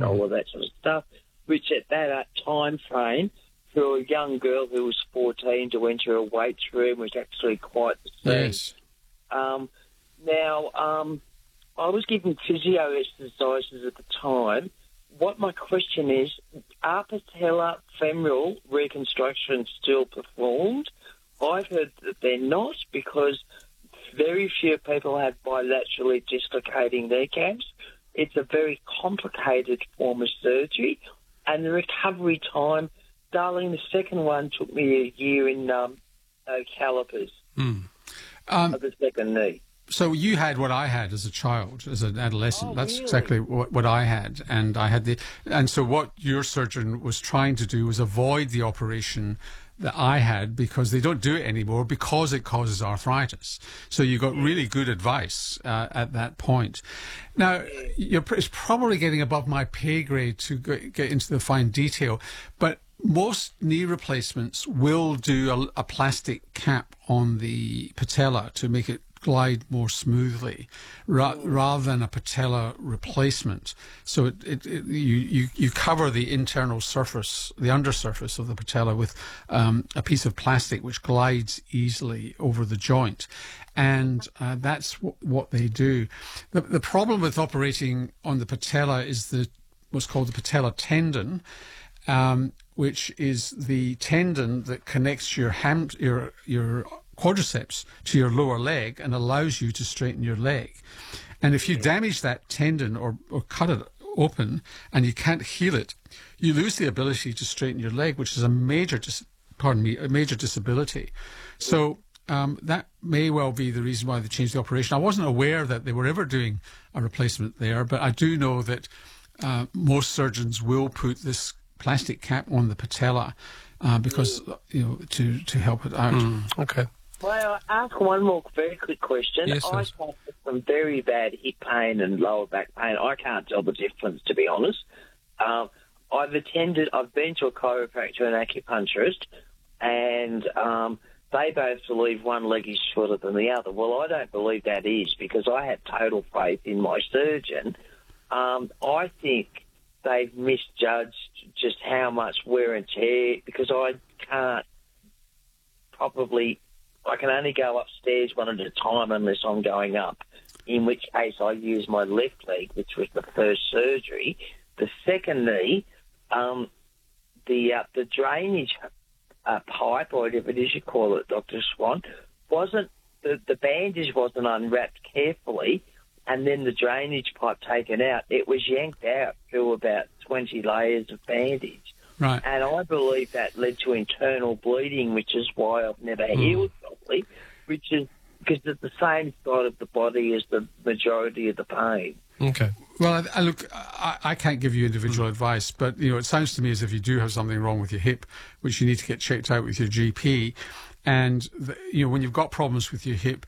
and all of that sort of stuff, which at that time frame, for a young girl who was 14 to enter a weights room was actually quite the thing. Yes. I was given physio exercises at the time. What my question is, are patella femoral reconstructions still performed? I've heard that they're not, because very few people have bilaterally dislocating kneecaps. It's a very complicated form of surgery, and the recovery time, darling, the second one took me a year in calipers of the second knee. So you had what I had as a child, as an adolescent. Oh, That's really? exactly what I had, and so what your surgeon was trying to do was avoid the operation that I had, because they don't do it anymore because it causes arthritis. So you got really good advice at that point. Now, it's probably getting above my pay grade to get into the fine detail, but most knee replacements will do a plastic cap on the patella to make it glide more smoothly, rather than a patella replacement. So you cover the internal surface, the undersurface of the patella, with a piece of plastic which glides easily over the joint, and that's what they do. The problem with operating on the patella is what's called the patella tendon, which is the tendon that connects your quadriceps to your lower leg and allows you to straighten your leg. And if you damage that tendon or cut it open and you can't heal it, you lose the ability to straighten your leg, which is a major disability. So that may well be the reason why they changed the operation. I wasn't aware that they were ever doing a replacement there, but I do know that most surgeons will put this plastic cap on the patella because to help it out. Okay. Well, I'll ask one more very quick question. Yes, I suffer from very bad hip pain and lower back pain. I can't tell the difference, to be honest. I've been to a chiropractor and acupuncturist, and they both believe one leg is shorter than the other. Well, I don't believe that is, because I have total faith in my surgeon. I think they've misjudged just how much wear and tear, because I can only go upstairs one at a time unless I'm going up, in which case I use my left leg, which was the first surgery. The second knee, the drainage pipe, or whatever it is you call it, Dr. Swan, the bandage wasn't unwrapped carefully, and then the drainage pipe taken out. It was yanked out through about 20 layers of bandage. Right. And I believe that led to internal bleeding, which is why I've never healed properly, which is because it's the same side of the body as the majority of the pain. Okay. Well, I can't give you individual advice, but it sounds to me as if you do have something wrong with your hip, which you need to get checked out with your GP. And when you've got problems with your hip,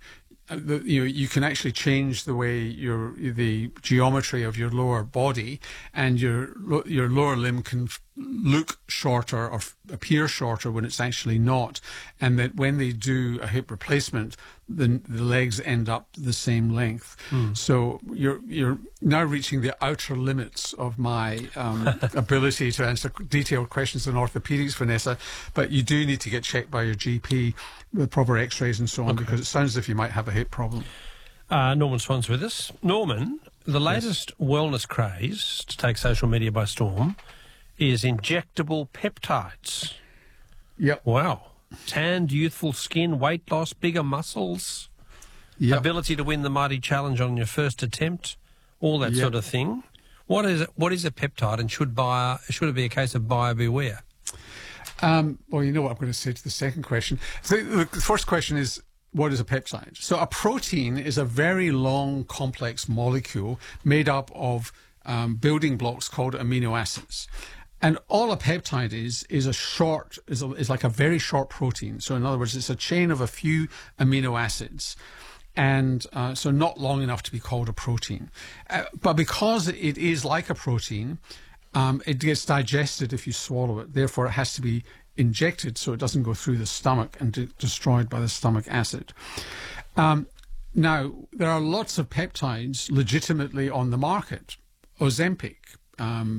you can actually change the way the geometry of your lower body, and your lower limb can look shorter or appear shorter when it's actually not, and that when they do a hip replacement, the legs end up the same length. So you're now reaching the outer limits of my ability to answer detailed questions on orthopedics, Vanessa, but you do need to get checked by your GP with proper x-rays and so on, because it sounds as if you might have a hip problem. Norman Swan's with us. Norman, the latest wellness craze to take social media by storm is injectable peptides. Yep. Wow. Tanned, youthful skin, weight loss, bigger muscles, ability to win the mighty challenge on your first attempt, all that sort of thing. What is a peptide, and should it be a case of buyer beware? Well, you know what I'm going to say to the second question. So the first question is, what is a peptide? So a protein is a very long, complex molecule made up of building blocks called amino acids. And all a peptide is like a very short protein. So in other words, it's a chain of a few amino acids. And so not long enough to be called a protein. But because it is like a protein, it gets digested if you swallow it. Therefore, it has to be injected so it doesn't go through the stomach and destroyed by the stomach acid. Now, there are lots of peptides legitimately on the market. Ozempic,